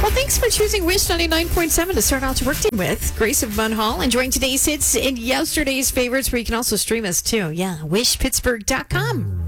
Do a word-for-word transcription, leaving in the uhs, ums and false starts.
Well, thanks for choosing Wish ninety-nine point seven to start out your workday with. Grace of Munn Hall, enjoying today's hits and yesterday's favorites, where you can also stream us too. Yeah, wish pittsburgh dot com.